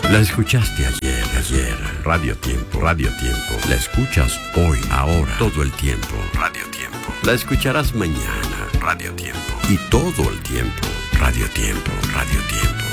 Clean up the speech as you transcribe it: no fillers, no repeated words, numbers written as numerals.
La escuchaste ayer. Radio Tiempo. La escuchas hoy, ahora, todo el tiempo. Radio Tiempo. La escucharás mañana. Radio Tiempo. Y todo el tiempo. Radio Tiempo.